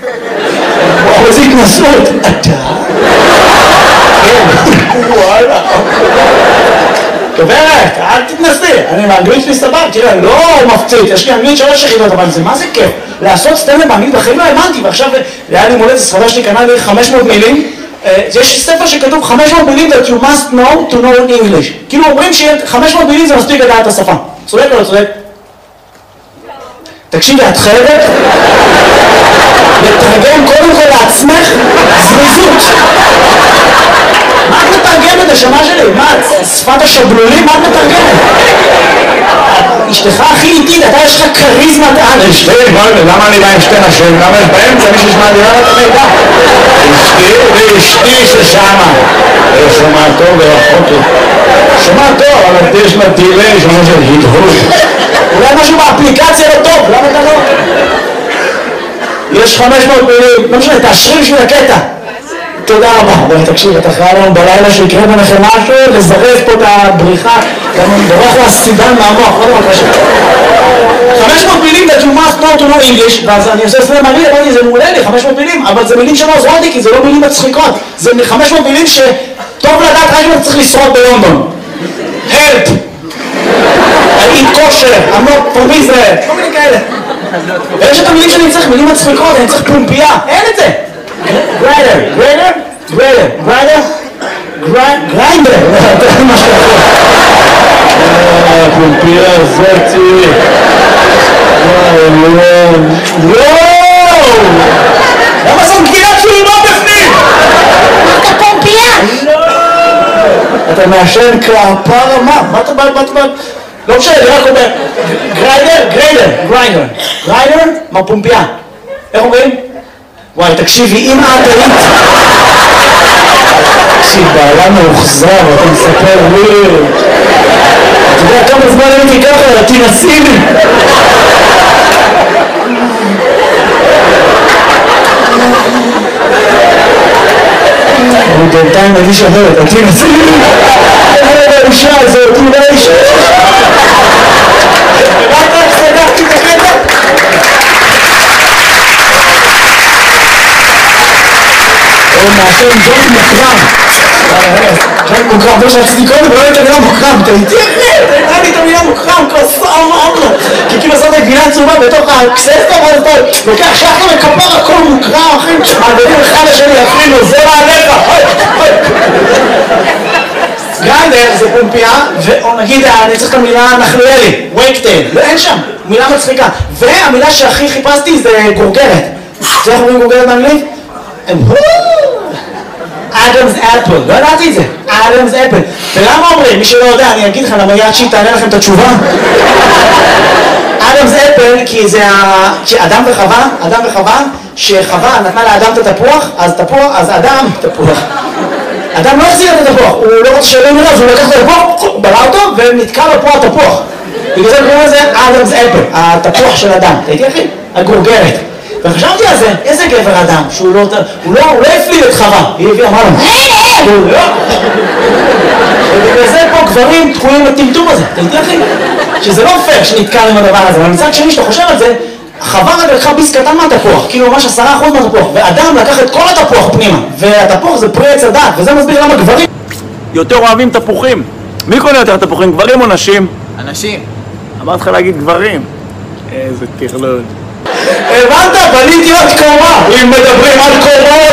איזה התנסות. אתה? וואלה. גברת, אל תתנסי, אני מאנגלית שלי סבב, תראה, לא מפציץ, יש לי אנגלית 3 יחידות, אבל זה מה זה כיף? לעשות סטנדאפ באנגלית בחיים לא האמנתי, ועכשיו היה לי מולדת ספרדה שלי, קנה לי 500 מילים, יש ספר שכתוב 500 מילים that you must know to know English, כאילו אומרים ש500 מילים זה מספיק לדעת את השפה, צודק או לא צודק? תקשיבי, את חייבת לתרגם קודם כל לעצמך זריזות. מה את מתרגמת השמה שלי? מה, שפת השבלולים? מה את מתרגמת? אשתך הכי איטית, אתה יש לך כריזמת על. אשתי, למה אני בא עם שתי נשים? למה יש באמצע מי שישמע דירה את המידע? אשתי ששמה. שומע טוב ורחוק לי. שומע טוב, אבל יש לה דילי, שומע של הדהוד. אולי משהו באפליקציה לא טוב, למה אתה לא? יש 500 מילים, לא משנה, תאשרים בשביל הקטע. תודה רבה. בואי תקשיב, אתה חייב לנו בלילה שיקרה ביניכם משהו, לזרז פה את הבריחה, גם בורח לה סידן מהמוח, לא דבר קשה. 500 מילים that you must know to know English, ואז אני עושה סלם מעניין, אמרתי, זה מעולה לי, 500 מילים, אבל זה מילים שלא עוזרות לי, כי זה לא מילים מצחיקות. זה 500 מילים שטוב לדעת רק אם צריך לשרוד בלונדון. help! I eat kosher, I'm not from Israel, כל מיני כאלה. ויש את המילים שאני צריך, מילים מצחיקות, אני צריך פומפייה, אין את זה. גריינדר, מה שאתה יכול. פומפייה זאתי. וואו! למה זו מגילה שלי לא בפנים? אתה פומפייה? לא! אתה מעשן כפרה מה? מה אתה בא? לא משנה, אני רק אומר גריינדר, מה פומפייה? איך אומרים? וואי, תקשיבי, אם את היית... תקשיב, בעלה מאוחזר, אתה מספר לי... אתה יודע כמה זמן הייתי ככה, תנסי לי! אני בינתיים מגיש אחרת, תנסי לי! איזה האישה הזאת, אולי האישה... רק סגרתי את הקטע? מעשן ג'ון מוקרם. ג'ון מוקרם, לא שרציתי קודם, ולא הייתה מילה מוקרם. אתה איתי אחרי, אתה נראה לי את המילה מוקרם, כוסה אמרנו. כי כאילו עשת את גבינה צהובה בתוך הקססטה, אבל אתה לוקח שחר וכפר הכל מוקרם, אחים, מעבירים אחד לשני, אפילו, זה מעליך. גריינדר זה פומפייה, או נגיד, אני צריך את המילה נחליאלי, וייקטייל, לא אין שם, מילה מצחיקה. והמילה שהכי חיפשתי זה גורגרת. זה איך אומרים גורגרת באנגלית? אדמס אפל, לא ידעתי את זה, אדמס אפל. ולמה אומרים? מי שלא יודע, אני אגיד לך למה יד שהיא תענה לכם את התשובה. אדמס אפל, כי זה אדם וחווה, שחווה נתנה לאדם את התפוח, אז אדם תפוח. אדם לא החזיר את התפוח, הוא לא רוצה שלא נראה, אז הוא לקח את התפוח, בלע אותו, ונתקע לו פה התפוח. בגלל זה קוראים לזה אדמס אפל, התפוח של אדם. אתה איתי אחי? הגורגרת. וחשבתי על זה, איזה גבר אדם, שהוא לא הפליל את חווה, היא הביאה, אמרה לו, ובגלל זה פה גברים תקועים לטמטום הזה, אתה איתי אחי? שזה לא פייר שנתקע עם הדבר הזה, אבל מצד שני שאתה חושב על זה, חווה רק לקחה ביס קטן מהתפוח, כאילו ממש 10% מהתפוח, ואדם לקח את כל התפוח פנימה, והתפוח זה פרי עץ הדת, וזה מסביר למה גברים יותר אוהבים תפוחים. מי קונה יותר תפוחים, גברים או נשים? אנשים. אמרת לך להגיד גברים. איזה תכלול. הבנת? בניתי עוד קומה. אם מדברים על קומות,